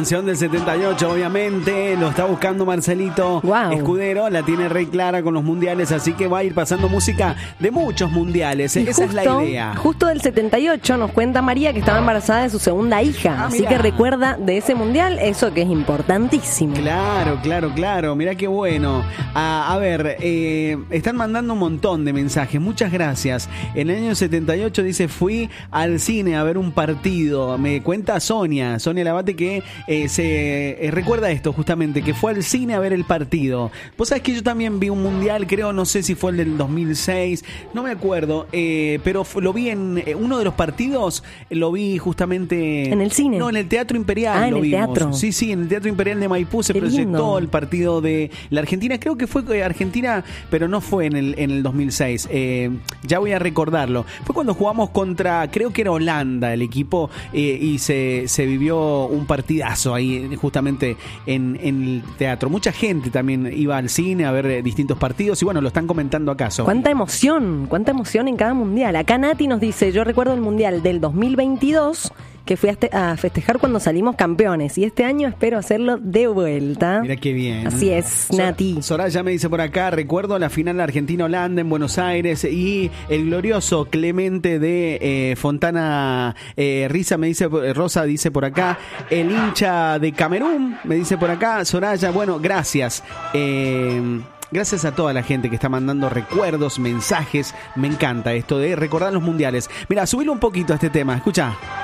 canción del 78, obviamente. Lo está buscando Marcelito Escudero. La tiene re clara con los mundiales, así que va a ir pasando música de muchos mundiales. Esa es la idea. Justo del 78 nos cuenta María que estaba embarazada de su segunda hija. Así que recuerda de ese mundial eso que es importantísimo. Claro. Mirá qué bueno. A ver, están mandando un montón de mensajes. Muchas gracias. En el año 78 dice, fui al cine a ver un partido. Me cuenta Sonia Labate que se recuerda esto justamente, que fue al cine a ver el partido. Vos sabés que yo también vi un mundial, creo, no sé si fue el del 2006, no me acuerdo, pero lo vi en uno de los partidos, lo vi justamente... ¿En el cine? No, en el Teatro Imperial lo vimos. Teatro. Sí, en el Teatro Imperial de Maipú se proyectó el partido de la Argentina, creo que fue Argentina, pero no fue en el 2006, ya voy a recordarlo. Fue cuando jugamos contra, creo que era Holanda el equipo, y se vivió un partidazo ahí justamente en el teatro. Mucha gente también iba al cine a ver distintos partidos y bueno, lo están comentando acaso. Cuánta emoción en cada mundial. Acá Nati nos dice, yo recuerdo el mundial del 2022 que fui a festejar cuando salimos campeones y este año espero hacerlo de vuelta. Mira qué bien. Así es, Nati. Soraya me dice por acá, recuerdo la final Argentina-Holanda en Buenos Aires y el glorioso Clemente de Fontana Risa, me dice, Rosa dice por acá, el hincha de Camerún, me dice por acá, Soraya, bueno, gracias. Gracias a toda la gente que está mandando recuerdos, mensajes. Me encanta esto de recordar los mundiales. Mira, subilo un poquito a este tema, escucha.